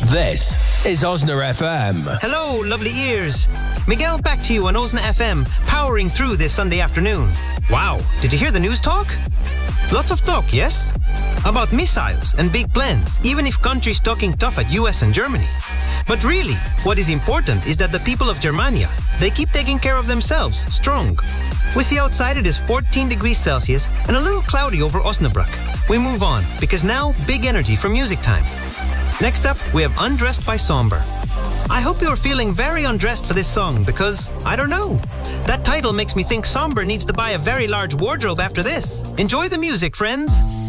This is Osna FM. Hello, lovely ears. Miguel back to you on Osna FM, powering through this Sunday afternoon. Wow, did you hear the news talk? Lots of talk, yes? About missiles and big plans, even if countries talking tough at US and Germany. But really, what is important is that the people of Germania, they keep taking care of themselves, strong. We see outside it is 14 degrees Celsius and a little cloudy over Osnabrück. We move on, because now, big energy for music time. Next up, we have Undressed by Somber. I hope you're feeling very undressed for this song because, I don't know, that title makes me think Somber needs to buy a very large wardrobe after this. Enjoy the music, friends.